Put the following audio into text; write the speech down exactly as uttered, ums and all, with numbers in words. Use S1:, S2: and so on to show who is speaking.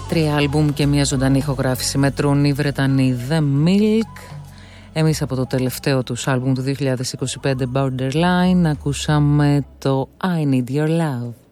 S1: Τρία άλμπουμ και μια ζωντανή ηχογράφηση μετρούν οι Βρετανοί The Milk. Εμείς από το τελευταίο τους άλμπουμ του δύο χιλιάδες είκοσι πέντε Borderline ακούσαμε το I Need Your Love.